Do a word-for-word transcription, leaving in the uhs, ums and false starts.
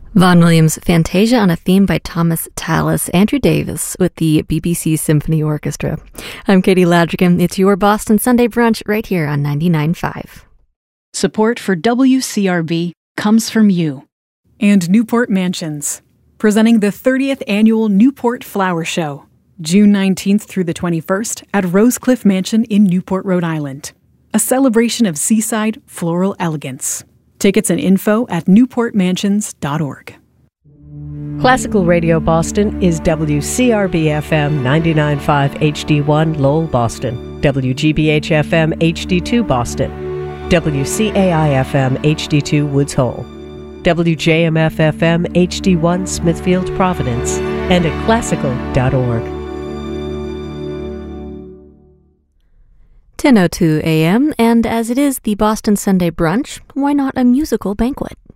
Vaughan Williams' Fantasia on a theme by Thomas Tallis, Andrew Davis with the B B C Symphony Orchestra. I'm Katie Ladrigan. It's your Boston Sunday Brunch right here on ninety-nine point five. Support for W C R B comes from you. And Newport Mansions, presenting the thirtieth Annual Newport Flower Show, June nineteenth through the twenty-first at Rosecliff Mansion in Newport, Rhode Island. A celebration of seaside floral elegance. Tickets and info at newport mansions dot org. Classical Radio Boston is W C R B F M ninety-nine point five H D one Lowell, Boston, W G B H F M H D two Boston, W C A I F M H D two Woods Hole, W J M F F M H D one Smithfield, Providence, and at classical dot org. ten oh two a.m., and as it is the Boston Sunday Brunch, why not a musical banquet?